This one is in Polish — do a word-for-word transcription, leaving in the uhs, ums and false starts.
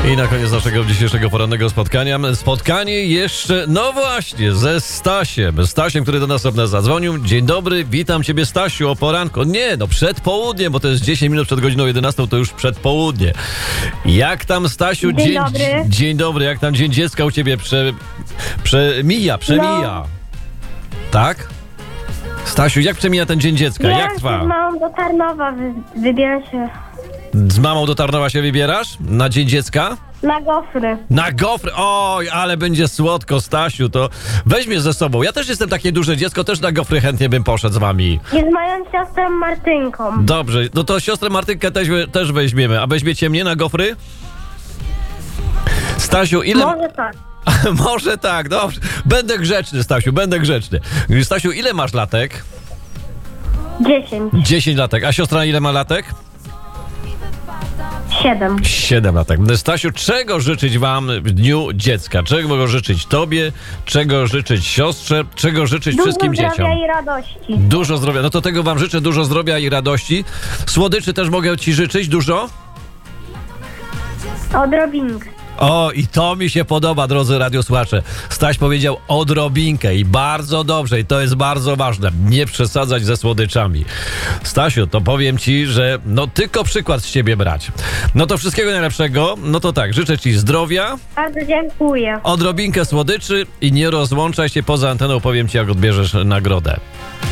I na koniec naszego dzisiejszego porannego spotkania spotkanie jeszcze, no właśnie, ze Stasiem. Stasiem, który do nas zadzwonił. Dzień dobry, witam ciebie, Stasiu, o poranku. Nie, no przed południem, bo to jest dziesięć minut przed godziną jedenastą, to już przed południe. Jak tam, Stasiu? Dzień dzień dobry. Dzień dobry, jak tam dzień dziecka u ciebie prze, przemija, przemija? No. Tak? Stasiu, jak przemija ten dzień dziecka? Ja Jak trwa? z mamą do Tarnowa wy, wybieram się Z mamą do Tarnowa się wybierasz? Na dzień dziecka? na gofry. Na gofry, oj, ale będzie słodko, Stasiu, to weźmie ze sobą. Ja też jestem takie duże dziecko, też na gofry chętnie bym poszedł z wami. I z moją siostrą Martynką. Dobrze, no to siostrę Martynkę też, też weźmiemy. A weźmiecie mnie na gofry? Stasiu, ile... Może tak. Może tak, dobrze. Będę grzeczny, Stasiu, będę grzeczny. Stasiu, ile masz latek? Dziesięć. dziesięć latek. A siostra ile ma latek? Siedem. siedem latek. Stasiu, czego życzyć wam w Dniu Dziecka? Czego życzyć tobie? Czego życzyć siostrze? Czego życzyć Dużo wszystkim zdrowia dzieciom? i radości. Dużo zdrowia. No to tego wam życzę. Dużo zdrowia i radości. Słodyczy też mogę ci życzyć? Dużo? Odrobinkę. O, i to mi się podoba, drodzy radiosłuchacze. Staś powiedział odrobinkę i bardzo dobrze, i to jest bardzo ważne. Nie przesadzać ze słodyczami. Stasiu, to powiem ci, że no tylko przykład z ciebie brać. No to wszystkiego najlepszego. No to tak, życzę ci zdrowia, Bardzo dziękuję. odrobinkę słodyczy i nie rozłączaj się poza anteną, powiem ci, jak odbierzesz nagrodę.